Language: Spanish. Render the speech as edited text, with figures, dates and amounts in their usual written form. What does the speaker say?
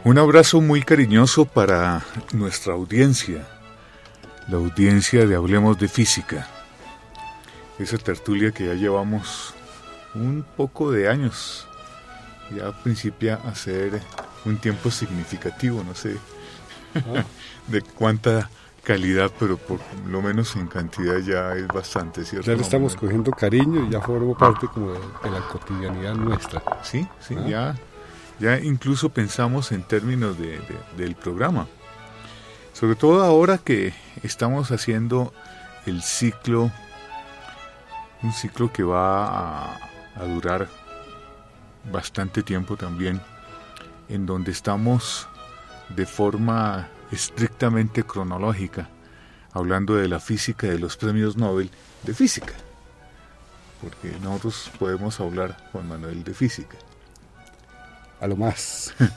Un abrazo muy cariñoso para nuestra audiencia, la audiencia de Hablemos de Física, esa tertulia que ya llevamos un poco de años, ya principia a ser un tiempo significativo, no sé de cuánta calidad, pero por lo menos en cantidad ya es bastante, ¿cierto? Ya le estamos cogiendo cariño y ya formó parte como de la cotidianidad nuestra. Sí, ya incluso pensamos en términos del programa. Sobre todo ahora que estamos haciendo el ciclo, un ciclo que va a durar bastante tiempo también, en donde estamos de forma estrictamente cronológica, hablando de la física, de los premios Nobel de física, porque nosotros podemos hablar, Juan Manuel, de física. A lo más.